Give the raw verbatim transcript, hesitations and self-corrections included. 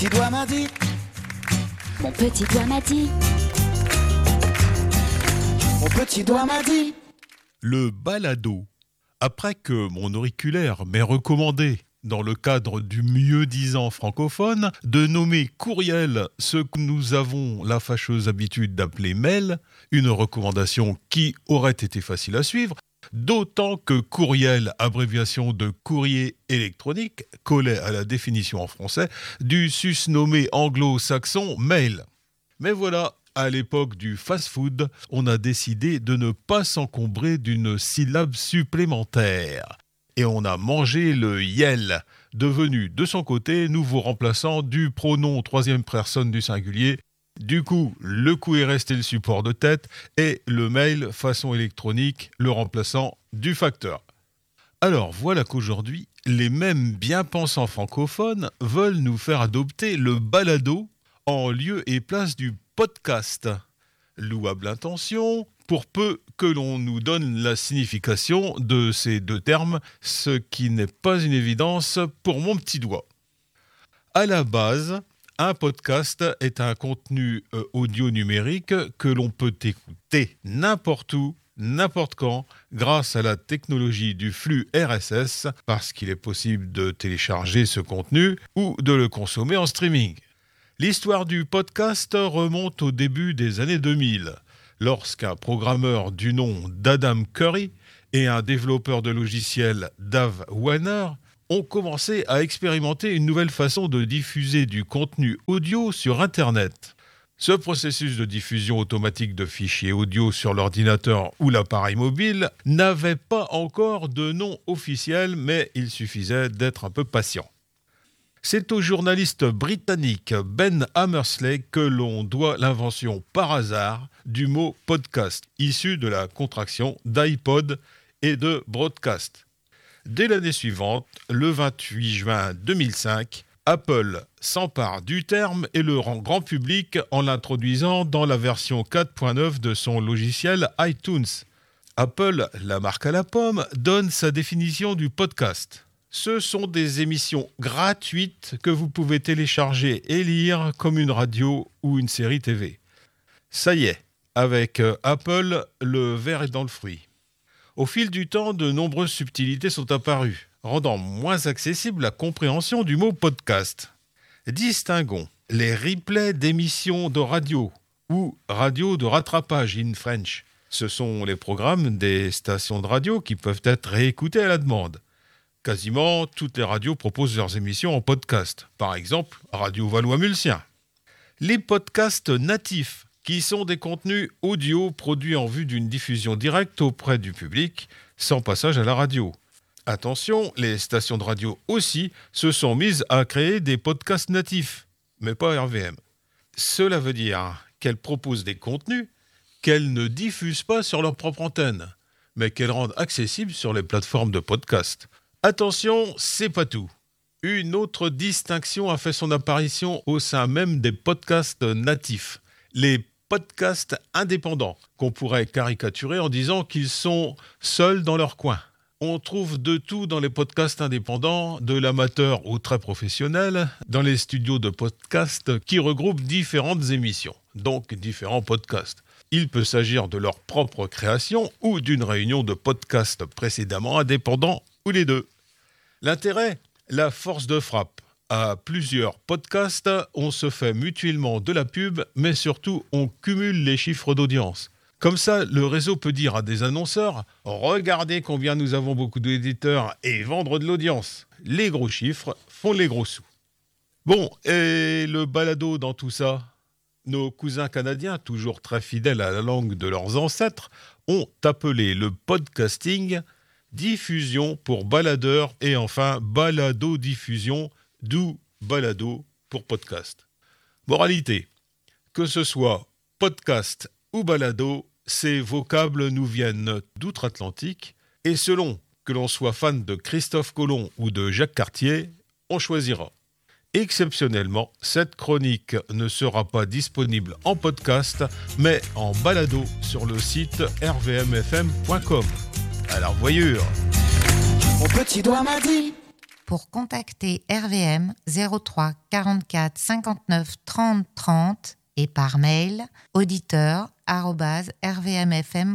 petit doigt m'a dit. Mon petit doigt m'a dit. Mon petit doigt m'a dit. Le balado. Après que mon auriculaire m'ait recommandé, dans le cadre du mieux-disant francophone, de nommer courriel ce que nous avons la fâcheuse habitude d'appeler mail, une recommandation qui aurait été facile à suivre, d'autant que courriel, abréviation de courrier électronique, collait à la définition en français du susnommé anglo-saxon mail. Mais voilà, à l'époque du fast-food, on a décidé de ne pas s'encombrer d'une syllabe supplémentaire. Et on a mangé le yel, devenu de son côté nouveau remplaçant du pronom troisième personne du singulier. Du coup, le coup est resté le support de tête et le mail façon électronique, le remplaçant du facteur. Alors voilà qu'aujourd'hui, les mêmes bien-pensants francophones veulent nous faire adopter le balado en lieu et place du podcast. Louable intention, pour peu que l'on nous donne la signification de ces deux termes, ce qui n'est pas une évidence pour mon petit doigt. À la base, un podcast est un contenu euh, audio numérique que l'on peut écouter n'importe où, n'importe quand, grâce à la technologie du flux R S S, parce qu'il est possible de télécharger ce contenu ou de le consommer en streaming. L'histoire du podcast remonte au début des années deux mille, lorsqu'un programmeur du nom d'Adam Curry et un développeur de logiciels Dave Winer ont commencé à expérimenter une nouvelle façon de diffuser du contenu audio sur Internet. Ce processus de diffusion automatique de fichiers audio sur l'ordinateur ou l'appareil mobile n'avait pas encore de nom officiel, mais il suffisait d'être un peu patient. C'est au journaliste britannique Ben Hammersley que l'on doit l'invention par hasard du mot podcast, issu de la contraction d'iPod et de broadcast. Dès l'année suivante, le vingt-huit juin deux mille cinq, Apple s'empare du terme et le rend grand public en l'introduisant dans la version quatre point neuf de son logiciel iTunes. Apple, la marque à la pomme, donne sa définition du podcast. Ce sont des émissions gratuites que vous pouvez télécharger et lire comme une radio ou une série T V. Ça y est, avec Apple, le verre est dans le fruit. Au fil du temps, de nombreuses subtilités sont apparues, rendant moins accessible la compréhension du mot podcast. Distinguons les replays d'émissions de radio ou radio de rattrapage in French. Ce sont les programmes des stations de radio qui peuvent être réécoutés à la demande. Quasiment toutes les radios proposent leurs émissions en podcast. Par exemple, Radio Valois-Mulsien. Les podcasts natifs, qui sont des contenus audio produits en vue d'une diffusion directe auprès du public, sans passage à la radio. Attention, les stations de radio aussi se sont mises à créer des podcasts natifs, mais pas R V M. Cela veut dire qu'elles proposent des contenus qu'elles ne diffusent pas sur leur propre antenne, mais qu'elles rendent accessibles sur les plateformes de podcast. Attention, c'est pas tout. Une autre distinction a fait son apparition au sein même des podcasts natifs. Les podcasts indépendants, qu'on pourrait caricaturer en disant qu'ils sont seuls dans leur coin. On trouve de tout dans les podcasts indépendants, de l'amateur au très professionnel, dans les studios de podcasts qui regroupent différentes émissions, donc différents podcasts. Il peut s'agir de leur propre création ou d'une réunion de podcasts précédemment indépendants ou les deux. L'intérêt, la force de frappe. À plusieurs podcasts, on se fait mutuellement de la pub, mais surtout on cumule les chiffres d'audience. Comme ça, le réseau peut dire à des annonceurs « Regardez combien nous avons beaucoup d'éditeurs et vendre de l'audience ». Les gros chiffres font les gros sous. Bon, et le balado dans tout ça ? Nos cousins canadiens, toujours très fidèles à la langue de leurs ancêtres, ont appelé le podcasting diffusion pour baladeur et enfin balado-diffusion, d'où balado pour podcast. Moralité, que ce soit podcast ou balado, ces vocables nous viennent d'outre-Atlantique et selon que l'on soit fan de Christophe Colomb ou de Jacques Cartier, on choisira. Exceptionnellement, cette chronique ne sera pas disponible en podcast, mais en balado sur le site r v m f m point com. À la revoyure. Mon petit doigt m'a dit. pour contacter R V M zéro trois quarante-quatre cinquante-neuf trente trente et par mail auditeur arobase r v m f m